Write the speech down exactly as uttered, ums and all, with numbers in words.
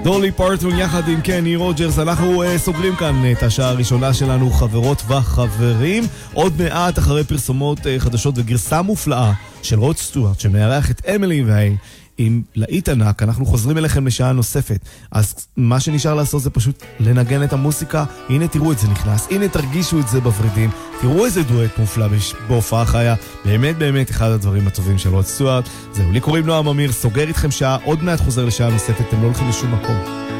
דולי פרטון יחד עם קני רוג'רס. אנחנו uh, סוגרים כאן את השעה הראשונה שלנו, חברות וחברים. עוד מעט אחרי פרסומות uh, חדשות וגרסה מופלאה של רוד סטוארט שמארח את אמילי והי עם להיט ענק. אנחנו חוזרים אליכם לשעה נוספת, אז מה שנשאר לעשות זה פשוט לנגן את המוסיקה. הנה תראו את זה נכנס, הנה תרגישו את זה בורידים, תראו איזה דואט מופלא בהופעה חיה. באמת באמת אחד הדברים הטובים של רוד סטוארט. זהו, לי קוראים נועם אמיר, סוגר איתכם שעה, עוד מעט חוזר לשעה נוספת, אתם לא הולכים לשום מקום.